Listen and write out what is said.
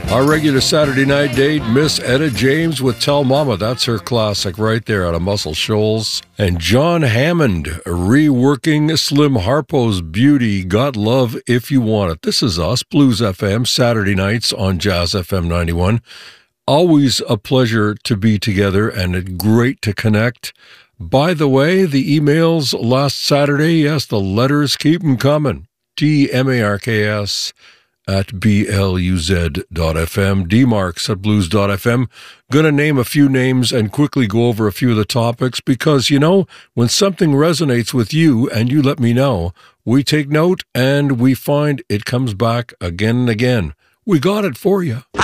Our regular Saturday night date, Miss Etta James with Tell Mama. That's her classic right there out of Muscle Shoals. And John Hammond reworking Slim Harpo's Beauty, Got Love If You Want It. This is us, Blues FM, Saturday nights on Jazz FM 91. Always a pleasure to be together and great to connect. By the way, the emails last Saturday, yes, the letters, keep them coming. TMARKS at bluz.fm, dmarks at blues.fm. Gonna name a few names and quickly go over a few of the topics because, you know, when something resonates with you and you let me know, we take note and we find it comes back again and again. We got it for you.